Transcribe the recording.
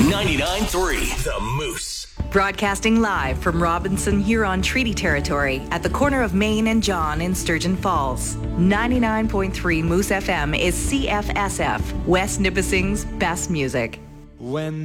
99.3 The Moose. Broadcasting live from Robinson Huron Treaty Territory at the corner of Main and John in Sturgeon Falls. 99.3 Moose FM is CFSF, West Nipissing's best music. When